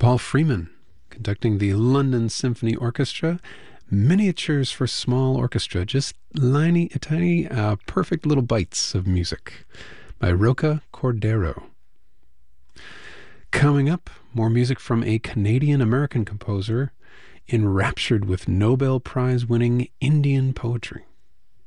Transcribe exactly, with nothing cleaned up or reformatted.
Paul Freeman, conducting the London Symphony Orchestra, Miniatures for Small Orchestra, just tiny, tiny, uh, perfect little bites of music by Roca Cordero. Coming up, more music from a Canadian-American composer enraptured with Nobel Prize-winning Indian poetry.